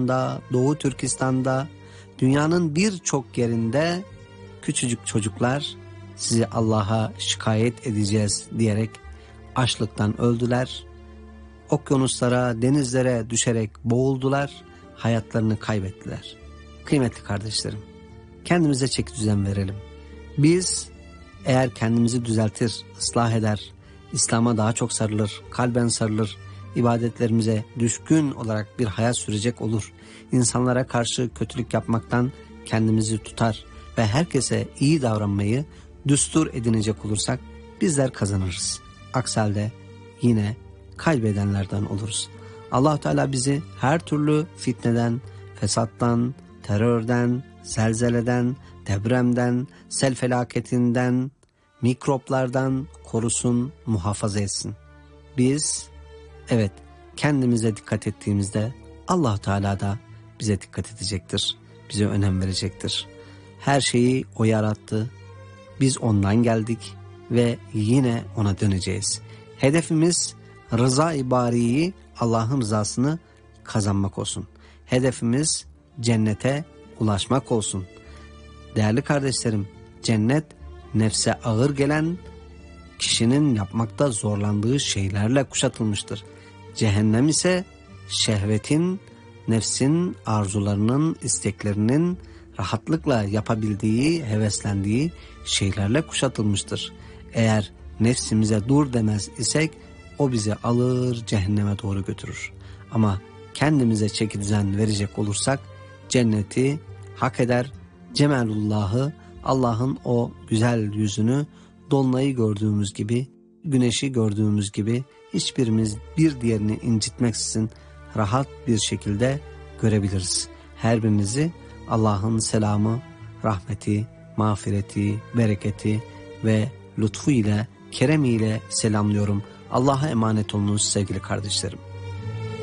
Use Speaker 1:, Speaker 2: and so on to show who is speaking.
Speaker 1: Moğolistan'da, Doğu Türkistan'da, dünyanın birçok yerinde küçücük çocuklar sizi Allah'a şikayet edeceğiz diyerek açlıktan öldüler. Okyanuslara, denizlere düşerek boğuldular, hayatlarını kaybettiler. Kıymetli kardeşlerim, kendimize çeki düzen verelim. Biz eğer kendimizi düzeltir, ıslah eder, İslam'a daha çok sarılır, kalben sarılır, ibadetlerimize düşkün olarak bir hayat sürecek olur, insanlara karşı kötülük yapmaktan kendimizi tutar ve herkese iyi davranmayı düstur edinecek olursak bizler kazanırız. Aksi halde yine kaybedenlerden oluruz. Allah-u Teala bizi her türlü fitneden, fesattan, terörden, zelzeleden, depremden, sel felaketinden, mikroplardan korusun, muhafaza etsin. Biz evet kendimize dikkat ettiğimizde Allah Teala da bize dikkat edecektir. Bize önem verecektir. Her şeyi O yarattı. Biz ondan geldik ve yine ona döneceğiz. Hedefimiz rıza-i bariyi, Allah'ın rızasını kazanmak olsun. Hedefimiz cennete ulaşmak olsun. Değerli kardeşlerim, cennet nefse ağır gelen kişinin yapmakta zorlandığı şeylerle kuşatılmıştır. Cehennem ise şehvetin, nefsin arzularının, isteklerinin rahatlıkla yapabildiği, heveslendiği şeylerle kuşatılmıştır. Eğer nefsimize dur demez isek o bizi alır cehenneme doğru götürür. Ama kendimize çeki düzen verecek olursak cenneti hak eder, Cemalullah'ı, Allah'ın o güzel yüzünü dolunayı gördüğümüz gibi, güneşi gördüğümüz gibi hiçbirimiz bir diğerini incitmeksizin rahat bir şekilde görebiliriz. Her birinizi Allah'ın selamı, rahmeti, mağfireti, bereketi ve lütfu ile, kerem ile selamlıyorum. Allah'a emanet olunuz sevgili kardeşlerim.